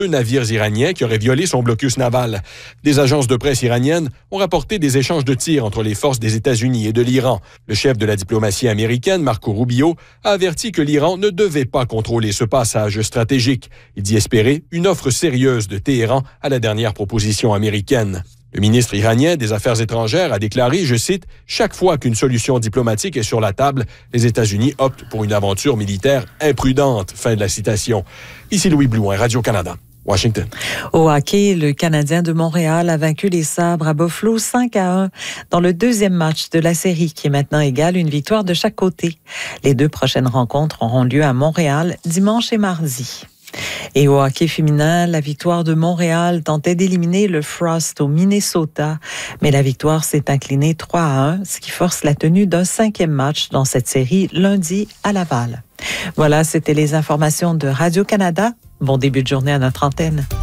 2 navires iraniens qui auraient violé son blocus naval. Des agences de presse iraniennes ont rapporté des échanges de tirs entre les forces des États-Unis et de l'Iran. Le chef de la diplomatie américaine, Marco Rubio, a averti que l'Iran ne devait pas contrôler ce passage stratégique. Il dit espérer une offre sérieuse de Téhéran à la dernière proposition américaine. Le ministre iranien des Affaires étrangères a déclaré, je cite, « Chaque fois qu'une solution diplomatique est sur la table, les États-Unis optent pour une aventure militaire imprudente. » Fin de la citation. Ici Louis Blouin, Radio-Canada. Washington. Au hockey, le Canadien de Montréal a vaincu les Sabres à Buffalo 5-1 dans le deuxième match de la série qui est maintenant égale une victoire de chaque côté. Les 2 prochaines rencontres auront lieu à Montréal dimanche et mardi. Et au hockey féminin, la victoire de Montréal tentait d'éliminer le Frost au Minnesota, mais la victoire s'est inclinée 3-1, ce qui force la tenue d'un 5e match dans cette série lundi à Laval. Voilà, c'était les informations de Radio-Canada. Bon début de journée à notre antenne.